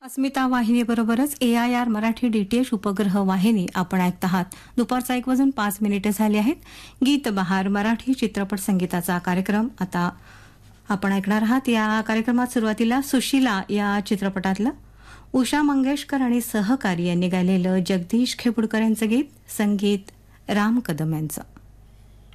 अस्मिता वाहिनीबरोबरच AIR Marathi DTH उपग्रह वाहिनी आपण ऐकत आहात. दुपारचा 1:05 झाले आहेत. गीत बहार मराठी चित्रपट संगीताचा कार्यक्रम आता आपण ऐकणार आहात. या कार्यक्रमात सुरुवातीला सुशीला या चित्रपटातलं उषा मंगेशकर आणि सहकारी यांनी गायलेलं जगदीश खेपुडकर यांचं गीत, संगीत राम कदम यांचं.